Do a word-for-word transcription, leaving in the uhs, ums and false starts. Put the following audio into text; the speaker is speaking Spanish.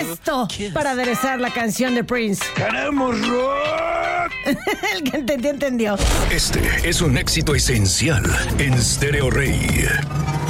esto para aderezar la canción de Prince. ¡Queremos rock! El que entendió, entendió. Este es un éxito esencial en Stereo Rey.